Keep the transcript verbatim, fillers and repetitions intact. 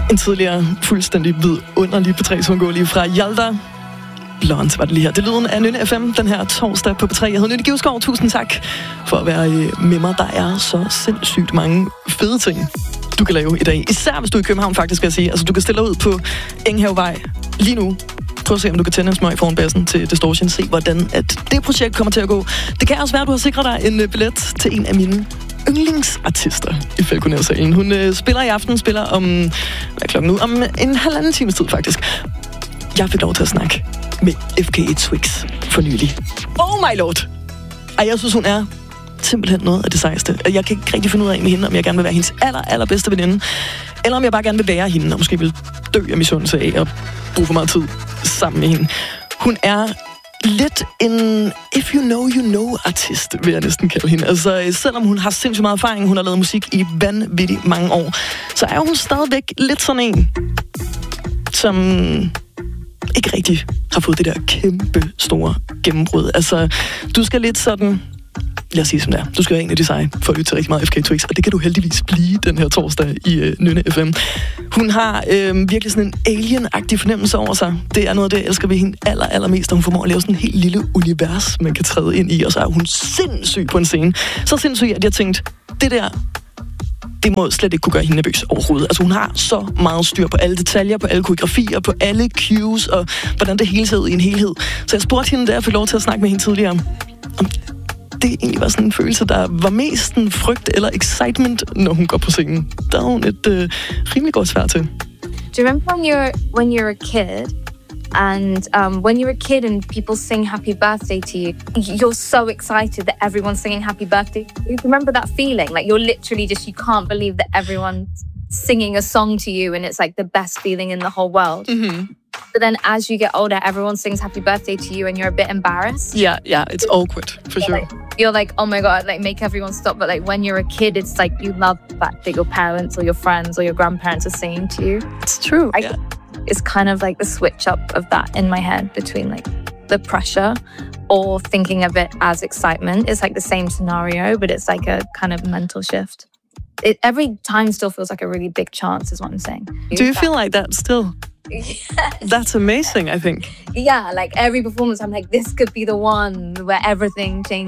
En tidligere fuldstændig vidunderlig P tre lige fra Hjalta. Blonde var det lige her. Det lyden af Nynne F M den her torsdag på P tre. Jeg hedder Nynne Givskov. Tusind tak for at være med mig. Der er så sindssygt mange fede ting, du kan lave i dag. Især hvis du er i København, faktisk, vil jeg sige. Altså, du kan stille dig ud på Enghavevej lige nu. Prøv at se, om du kan tænde en smøg foran bassen til Distortion. Se, hvordan at det projekt kommer til at gå. Det kan også være, at du har sikret dig en billet til en af mine yndlingsartister i Falconer-salen. Hun øh, spiller i aften, spiller om, hvad er klokken nu? Om en halvanden times tid, faktisk. Jeg fik lov til at snakke med F K A Twigs for nylig. Oh my lord! Ej, jeg synes, hun er simpelthen noget af det sejeste. Jeg kan ikke rigtig finde ud af med hende, om jeg gerne vil være hendes aller, allerbedste veninde, eller om jeg bare gerne vil være hende, og måske vil dø af misundelse af at bruge for meget tid sammen med hende. Hun er lidt en if you know, you know-artist, vil jeg næsten kalde hende. Altså, selvom hun har sindssygt meget erfaring, hun har lavet musik i vanvittigt mange år, så er hun stadigvæk lidt sådan en, som ikke rigtig har fået det der kæmpe store gennembrud. Altså, du skal lidt sådan, lad os sige som det er, du skal være en af de seje for at lytte til rigtig meget F K Twigs, og det kan du heldigvis blive den her torsdag i øh, Nynne F M. Hun har øh, virkelig sådan en alien-agtig fornemmelse over sig. Det er noget af det, jeg elsker ved hende aller, allermest, og hun formår at lave sådan en helt lille univers, man kan træde ind i, og så er hun sindssyg på en scene. Så sindssyg, at jeg tænkte, det der, det må slet ikke kunne gøre hende nervøs overhovedet. Altså, hun har så meget styr på alle detaljer, på alle koreografier, på alle cues, og hvordan det hele ser ud i en helhed. Så jeg spurgte hende, da jeg fik lov til at snakke med hende tidligere, om det egentlig var sådan en følelse, der var mest en frygt eller excitement, når hun går på scenen. Der er hun et øh, rimelig godt svar til. Do you remember when you're, when you're a kid, and um, when you're a kid and people sing happy birthday to you, you're so excited that everyone's singing happy birthday. You remember that feeling? Like you're literally just, you can't believe that everyone's singing a song to you and it's like the best feeling in the whole world. Mm-hmm. But then as you get older, everyone sings happy birthday to you and you're a bit embarrassed. Yeah, yeah, it's awkward, for sure. Like, you're like, oh my God, like make everyone stop. But like when you're a kid, it's like you love the fact that your parents or your friends or your grandparents are singing to you. It's true, I, yeah. It's kind of like the switch up of that in my head between like the pressure or thinking of it as excitement. It's like the same scenario, but it's like a kind of mental shift. It, every time still feels like a really big chance is what I'm saying. Do you feel like that still? Yes. That's amazing, I think. Yeah, like every performance I'm like, this could be the one where everything changes.